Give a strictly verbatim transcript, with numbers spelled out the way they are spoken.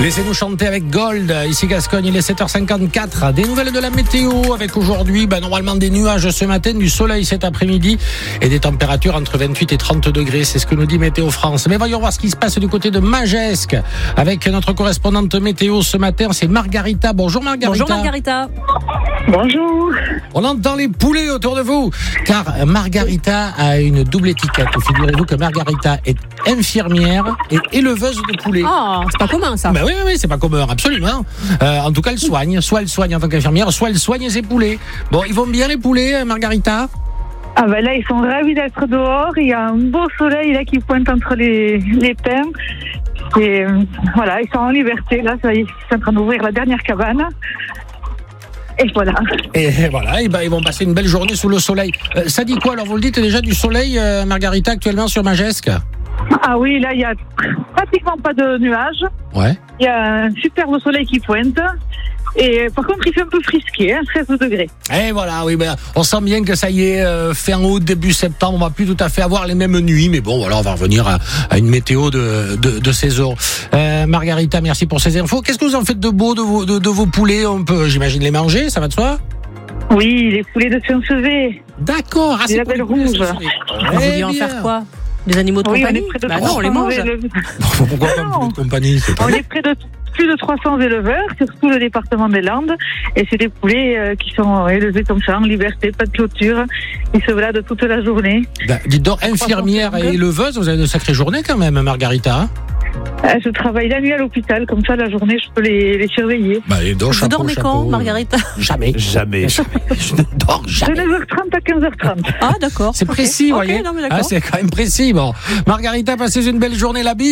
Laissez-nous chanter avec Gold, ici Gascogne, il est sept heures cinquante-quatre. Des nouvelles de la météo avec aujourd'hui, bah, normalement des nuages ce matin, du soleil cet après-midi et des températures entre vingt-huit et trente degrés. C'est ce que nous dit Météo France. Mais voyons voir ce qui se passe du côté de Magescq avec notre correspondante météo ce matin, c'est Margarita. Bonjour Margarita. Bonjour Margarita. Bonjour. On entend les poulets autour de vous, car Margarita a une double étiquette. Figurez-vous que Margarita est infirmière et éleveuse de poulets. Oh, c'est pas commun ça. Ben oui, oui, oui, c'est pas commun, absolument. Euh, en tout cas, elle soigne. Soit elle soigne en tant qu'infirmière, soit elle soigne ses poulets. Bon, ils vont bien les poulets, Margarita ? Ah ben là, ils sont ravis d'être dehors. Il y a un beau soleil là qui pointe entre les, les pins. Et euh, voilà, ils sont en liberté. Là, ça y est, ils sont en train d'ouvrir la dernière cabane. Et voilà. Et voilà, et ben, ils vont passer une belle journée sous le soleil. Euh, ça dit quoi alors? Vous le dites déjà du soleil, euh, Margarita, actuellement sur Magescq? Ah oui, là, il y a pratiquement pas de nuages. Ouais. Il y a un superbe soleil qui pointe. Et par contre, il fait un peu frisqué, hein, treize degrés. Et voilà, oui, ben, on sent bien que ça y est, euh, fin août, début septembre, on va plus tout à fait avoir les mêmes nuits, mais bon, voilà, on va revenir à, à une météo de, de, de saison. Euh, Margarita, merci pour ces infos. Qu'est-ce que vous en faites de beau de vos, de, de vos poulets? On peut, j'imagine, les manger, ça va de soi? Oui, les poulets de Saint-Sevé. D'accord, ah, Les c'est pour labels les poulets, rouges. ça, c'est- Vous Eh vouliez en bien. faire quoi? Des animaux de Oui, on compagnie? est près de Bah trois non, on les cents mange. éleveurs. Pourquoi pas un poulet de compagnie? C'est pas On est près de plus de trois cents éleveurs, surtout le département des Landes. Et c'est des poulets euh, qui sont élevés comme ça, en liberté, pas de clôture. Ils se baladent toute la journée. Ben, dites donc, infirmière et éleveuse, vous avez de sacrées journées quand même, Margarita. Hein? Euh, je travaille la nuit à l'hôpital, comme ça la journée je peux les, les surveiller. Bah, et donc, Vous chapeau, dormez chapeau. quand, Margarita? Jamais. Jamais. Je ne dors De jamais. neuf heures trente à quinze heures trente. Ah d'accord. C'est Ok. précis, vous Ok, voyez. non, mais Ah, d'accord. c'est quand même précis. Bon, Margarita, passez une belle journée, la bise.